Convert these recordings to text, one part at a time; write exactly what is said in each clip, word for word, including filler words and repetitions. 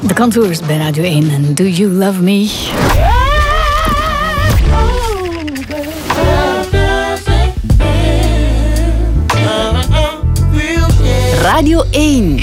De Contours bij Radio één en Do You Love Me? Radio één.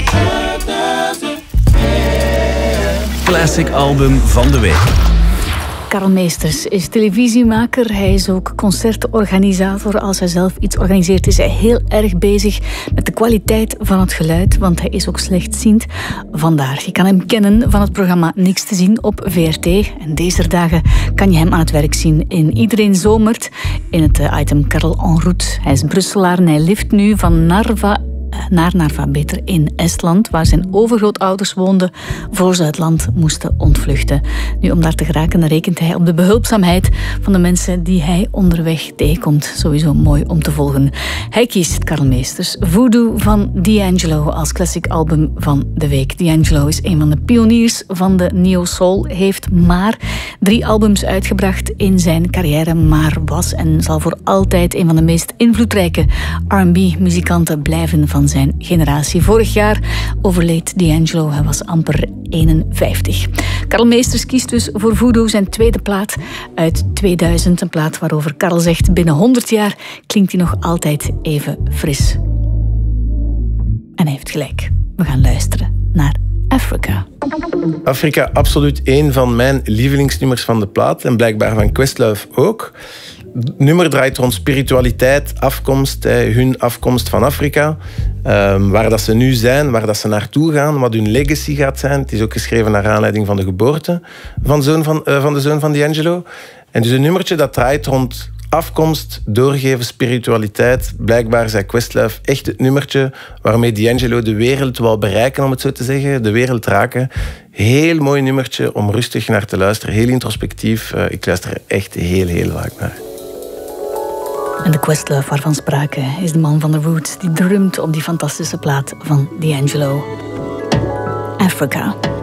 Classic album van de week. Karel Meesters is televisiemaker. Hij is ook concertorganisator. Als hij zelf iets organiseert, is hij heel erg bezig met de kwaliteit van het geluid, want hij is ook slechtziend. Vandaar, je kan hem kennen van het programma Niks te zien op V R T. En deze dagen kan je hem aan het werk zien in Iedereen Zomert, in het item Karel en route. Hij is Brusselaar en hij lift nu van Narva naar Narva, beter in Estland, waar zijn overgrootouders woonden voor ze het land moesten ontvluchten. Nu, om daar te geraken, rekent hij op de behulpzaamheid van de mensen die hij onderweg tegenkomt. Sowieso mooi om te volgen. Hij kiest, Karel Meesters, Voodoo van D'Angelo als classic album van de week. D'Angelo is een van de pioniers van de neo-soul, heeft maar drie albums uitgebracht in zijn carrière, maar was en zal voor altijd een van de meest invloedrijke R en B-muzikanten blijven van zijn generatie. Vorig jaar overleed D'Angelo, hij was amper eenenvijftig. Karel Meesters kiest dus voor Voodoo, zijn tweede plaat uit tweeduizend. Een plaat waarover Karel zegt, binnen honderd jaar klinkt hij nog altijd even fris. En hij heeft gelijk. We gaan luisteren naar Africa. Africa, absoluut een van mijn lievelingsnummers van de plaat en blijkbaar van Questlove ook. Het nummer draait rond spiritualiteit, afkomst, hun afkomst van Afrika. Um, waar dat ze nu zijn, waar dat ze naartoe gaan, wat hun legacy gaat zijn. Het is ook geschreven naar aanleiding van de geboorte van, zoon van, uh, van de zoon van D'Angelo. En dus een nummertje dat draait rond afkomst, doorgeven, spiritualiteit. Blijkbaar zei Questlove echt het nummertje waarmee D'Angelo de wereld wou bereiken, om het zo te zeggen. De wereld raken. Heel mooi nummertje om rustig naar te luisteren. Heel introspectief. Uh, ik luister er echt heel, heel vaak naar. En de Questlove waarvan sprake is de man van de Roots die drumt op die fantastische plaat van D'Angelo. Africa.